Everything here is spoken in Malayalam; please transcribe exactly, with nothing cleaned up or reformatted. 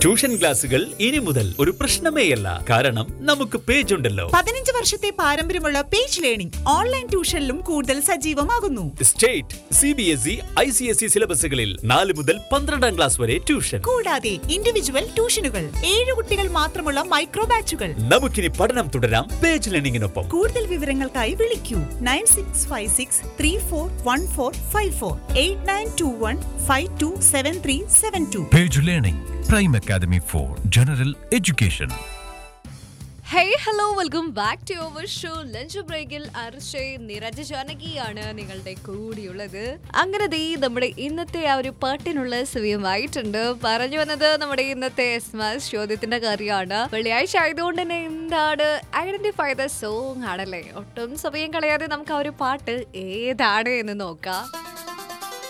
ട്യൂഷൻ ക്ലാസുകൾ ഇനി മുതൽ ഒരു പ്രശ്നമേയല്ല. കാരണം നമുക്ക് പേജ് ഉണ്ടല്ലോ. പതിനഞ്ച് വർഷത്തെ പാരമ്പര്യമുള്ള പേജ് ലേണിംഗ് ഓൺലൈൻ ട്യൂഷനിലും കൂടുതൽ സജീവമാകുന്നു. State, C B S E, I C S E സിലബസുകളിൽ നാല് മുതൽ പന്ത്രണ്ടാം ക്ലാസ് വരെ ട്യൂഷൻ. കൂടാതെ ഇൻഡിവിജ്വൽ ട്യൂഷനുകൾ, ഏഴ് കുട്ടികൾ മാത്രമുള്ള മൈക്രോ ബാച്ചുകൾ. നമുക്കിനി പഠനം തുടരാം പേജ് ലേണിംഗിനൊപ്പം. കൂടുതൽ വിവരങ്ങൾക്കായി വിളിക്കൂ nine six five six three four one four five four eight nine to one five to seven three seven to. Page learning prime academy for general education. Hey hello, welcome back to our show lunch ബ്രേക്കിൽ. അർഷയ് നിരജ ജാനകിയാണ് നിങ്ങളുടെ കൂടിയുള്ളത്. അങ്ങനെ ദേ നമ്മുടെ ഇന്നത്തെ ആ ഒരു പാട്ടിനുള്ള സമയമായിട്ടുണ്ട്. പറഞ്ഞു വന്നത് നമ്മുടെ ഇന്നത്തെ എസ്മാസ് ചോദ്യത്തിന്റെ കാര്യമാണ്. വെള്ളിയാഴ്ച ആയതുകൊണ്ട് തന്നെ എന്താണ് ഐഡന്റിഫൈ ദ സോങ് ആണല്ലേ. ഒട്ടും സമയം കളയാതെ നമുക്ക് ആ ഒരു പാട്ട് ഏതാണ് എന്ന് നോക്കാം.